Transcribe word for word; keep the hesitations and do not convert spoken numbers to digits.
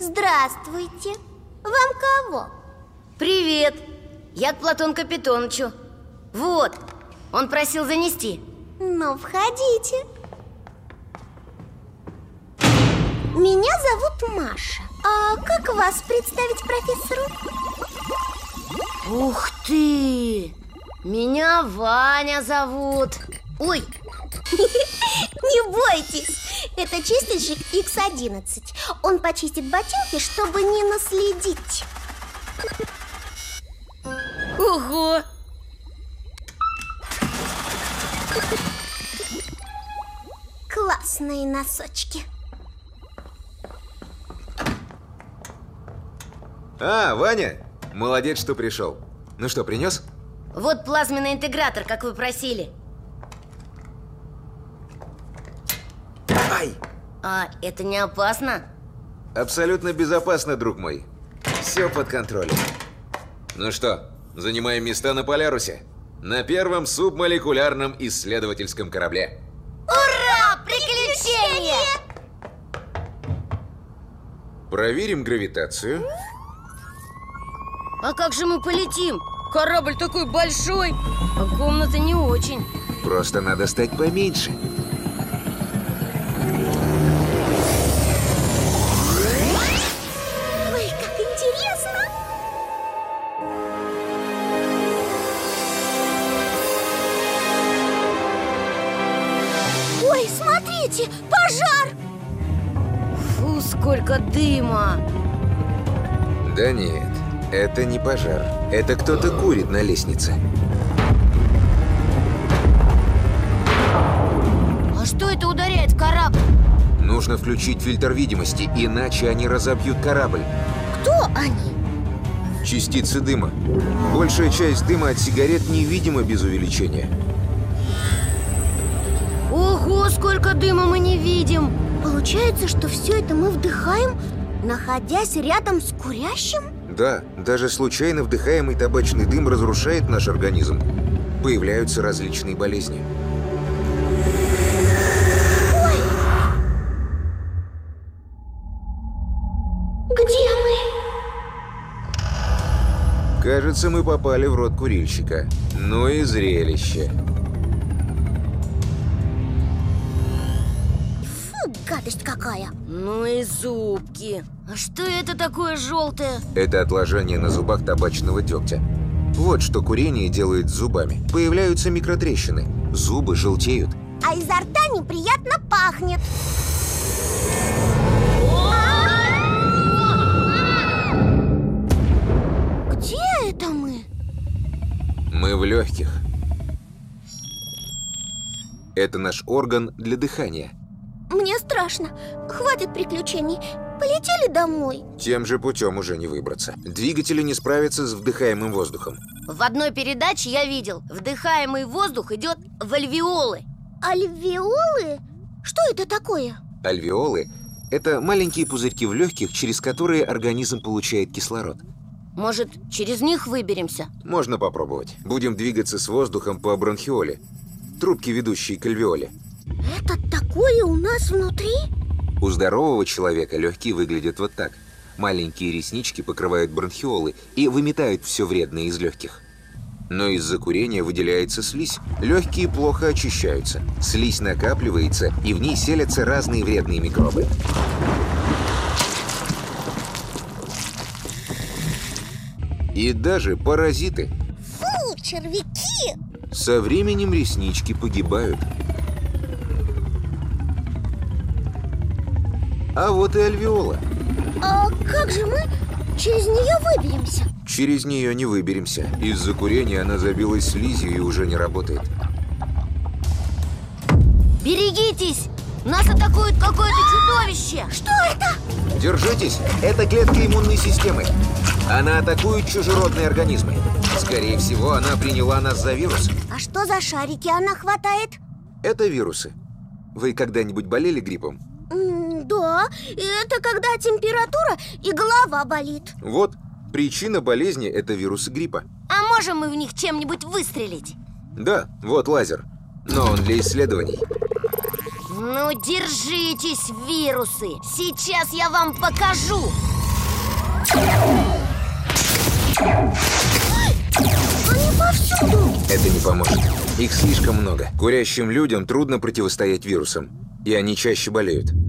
Здравствуйте. Вам кого? Привет. Я к Платону Капитоновичу. Вот, он просил занести. Ну, входите. Меня зовут Маша. А как вас представить профессору? Ух ты! Меня Ваня зовут. Ой! Не бойтесь, это чистильщик икс одиннадцать. Он почистит ботинки, чтобы не наследить. Ого! Классные носочки. А, Ваня, молодец, что пришел. Ну что, принес? Вот плазменный интегратор, как вы просили. Ай! А это не опасно? Абсолютно безопасно, друг мой. Все под контролем. Ну что, занимаем места на Полярусе? На первом субмолекулярном исследовательском корабле. Ура! Приключения! Проверим гравитацию. А как же мы полетим? Корабль такой большой, а комната не очень. Просто надо стать поменьше. Ой, как интересно! Ой, смотрите, пожар! Фу, сколько дыма! Да нет, это не пожар. Это кто-то курит на лестнице. А что это ударяет в корабль? Нужно включить фильтр видимости, иначе они разобьют корабль. Кто они? Частицы дыма. Большая часть дыма от сигарет невидима без увеличения. Ого, сколько дыма мы не видим! Получается, что все это мы вдыхаем, находясь рядом с курящим? Да, даже случайно вдыхаемый табачный дым разрушает наш организм. Появляются различные болезни. Где мы? Кажется, мы попали в рот курильщика. Ну и зрелище. Фу, гадость какая! Ну и зубки. А что это такое желтое? Это отложение на зубах табачного дегтя. Вот что курение делает с зубами. Появляются микротрещины. Зубы желтеют. А изо рта неприятно пахнет. Где это мы? Мы в легких. Это наш орган для дыхания. Мне страшно. Хватит приключений. Полетели домой. Тем же путем уже не выбраться. Двигатели не справятся с вдыхаемым воздухом. В одной передаче я видел, вдыхаемый воздух идет в альвеолы. Альвеолы? Что это такое? Альвеолы – это маленькие пузырьки в легких, через которые организм получает кислород. Может, через них выберемся? Можно попробовать. Будем двигаться с воздухом по бронхиоле. Трубки, ведущие к альвеоле. Это такое у нас внутри? У здорового человека легкие выглядят вот так. Маленькие реснички покрывают бронхиолы и выметают все вредное из легких. Но из-за курения выделяется слизь. Легкие плохо очищаются. Слизь накапливается, и в ней селятся разные вредные микробы. И даже паразиты. Фу, червяки! Со временем реснички погибают. А вот и альвеола. А как же мы через нее выберемся? Через нее не выберемся. Из-за курения она забилась слизью и уже не работает. Берегитесь! Нас атакует какое-то чудовище! Что это? Держитесь, это клетка иммунной системы. Она атакует чужеродные организмы. Скорее всего, она приняла нас за вирус. А что за шарики она хватает? Это вирусы. Вы когда-нибудь болели гриппом? М, да, это когда температура и голова болит. Вот, причина болезни – это вирусы гриппа. А можем мы в них чем-нибудь выстрелить? Да, вот лазер. Но он для исследований. Ну, держитесь, вирусы! Сейчас я вам покажу! Они повсюду! Это не поможет. Их слишком много. Курящим людям трудно противостоять вирусам, и они чаще болеют.